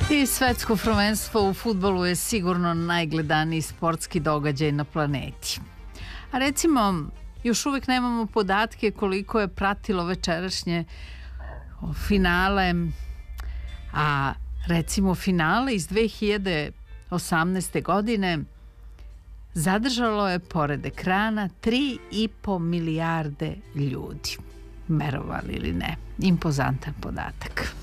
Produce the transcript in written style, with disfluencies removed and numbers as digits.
I svetsko prvenstvo u fudbalu je sigurno najgledaniji sportski događaj na planeti. A recimo, još uvijek nemamo podatke koliko je pratilo večerašnje finale, a recimo finale iz 2018. godine zadržalo je pored ekrana 3,5 milijarde ljudi. Verovali ili ne, impozantan podatak.